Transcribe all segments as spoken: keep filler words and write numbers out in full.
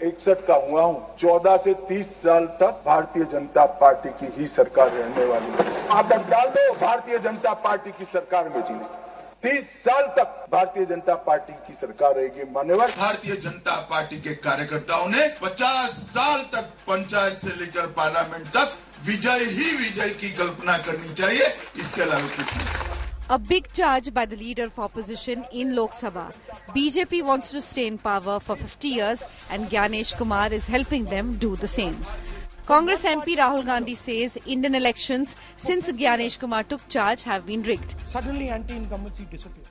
इकसठ का हुआ हूँ। चौदह से तीस साल तक भारतीय जनता पार्टी की ही सरकार रहने वाली है। आदत डाल दो, भारतीय जनता पार्टी की सरकार में जीने। तीस साल तक भारतीय जनता पार्टी की सरकार रहेगी। मान्यवर, भारतीय जनता पार्टी के कार्यकर्ताओं ने पचास साल तक पंचायत से लेकर पार्लियामेंट तक विजय ही विजय की कल्पना करनी चाहिए, इसके अलावा कुछ नहीं। A big charge by the leader of opposition in Lok Sabha. B J P wants to stay in power for fifty years and Gyanesh Kumar is helping them do the same. Congress M P Rahul Gandhi says Indian elections since Gyanesh Kumar took charge have been rigged. Suddenly anti-incumbency disappeared.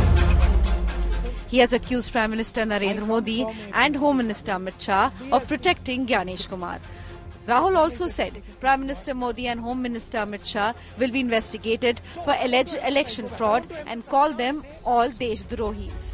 He has accused Prime Minister Narendra Modi and Home Minister Amit Shah of protecting Gyanesh Kumar. Rahul also said Prime Minister Modi and Home Minister Amit Shah will be investigated for alleged election fraud and called them all Deshdrohis.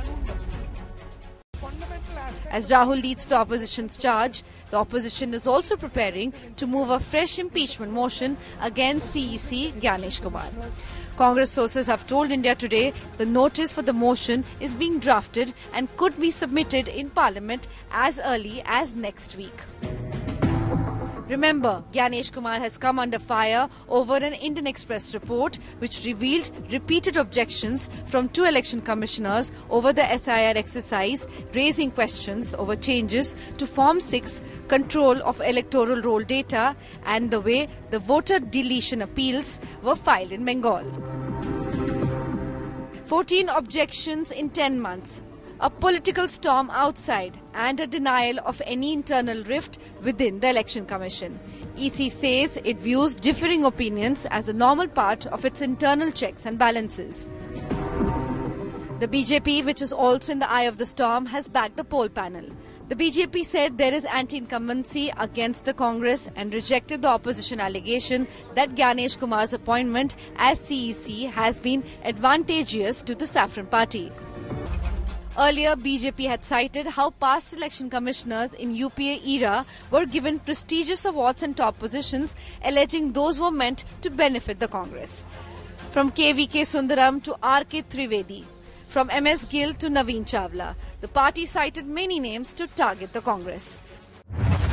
As Rahul leads the opposition's charge, the opposition is also preparing to move a fresh impeachment motion against C E C Gyanesh Kumar. Congress sources have told India Today the notice for the motion is being drafted and could be submitted in Parliament as early as next week. Remember, Gyanesh Kumar has come under fire over an Indian Express report which revealed repeated objections from two election commissioners over the S I R exercise, raising questions over changes to Form six, control of electoral roll data, and the way the voter deletion appeals were filed in Bengal. fourteen objections in ten months. A political storm outside and a denial of any internal rift within the Election Commission. E C says it views differing opinions as a normal part of its internal checks and balances. The B J P, which is also in the eye of the storm, has backed the poll panel. The B J P said there is anti-incumbency against the Congress and rejected the opposition allegation that Gyanesh Kumar's appointment as C E C has been advantageous to the Saffron Party. Earlier, B J P had cited how past election commissioners in U P A era were given prestigious awards and top positions, alleging those were meant to benefit the Congress. From K V K Sundaram to R K Trivedi, from M S Gill to Naveen Chawla, the party cited many names to target the Congress.